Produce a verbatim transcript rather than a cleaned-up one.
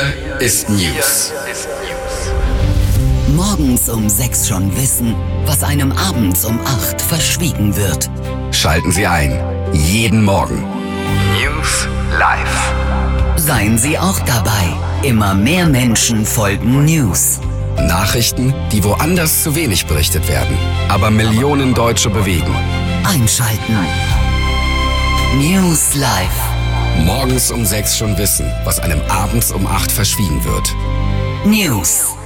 ist News. Morgens um sechs schon wissen, was einem abends um acht verschwiegen wird. Schalten Sie ein. Jeden Morgen. News live. Seien Sie auch dabei. Immer mehr Menschen folgen News. Nachrichten, die woanders zu wenig berichtet werden, aber Millionen Deutsche bewegen. Einschalten. News live. Morgens um sechs schon wissen, was einem abends um acht verschwiegen wird. News.